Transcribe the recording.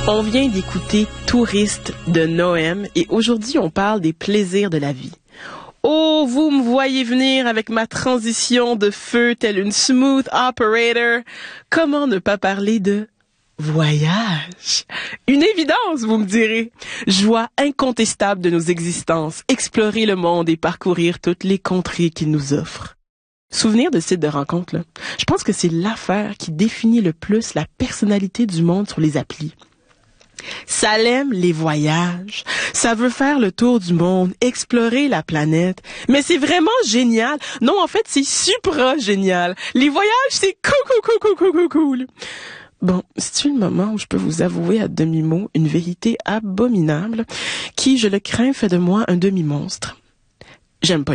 On vient d'écouter Touriste de Noem et aujourd'hui on parle des plaisirs de la vie. Oh, vous me voyez venir avec ma transition de feu telle une smooth operator. Comment ne pas parler de voyage? Une évidence, vous me direz. Joie incontestable de nos existences, explorer le monde et parcourir toutes les contrées qu'il nous offre. Souvenir de site de rencontre, là. Je pense que c'est l'affaire qui définit le plus la personnalité du monde sur les applis. Ça aime les voyages, ça veut faire le tour du monde, explorer la planète. Mais c'est vraiment génial. Non, en fait, c'est supra génial. Les voyages, c'est cool. Bon, c'est-tu le moment où je peux vous avouer à demi-mot une vérité abominable qui, je le crains, fait de moi un demi-monstre? J'aime pas